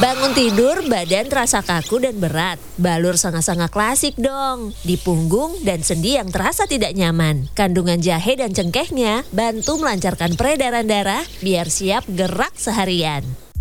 Bangun tidur, badan terasa kaku dan berat. Balur sangat-sangat klasik dong. Di punggung dan sendi yang terasa tidak nyaman. Kandungan jahe dan cengkehnya bantu melancarkan peredaran darah biar siap gerak seharian.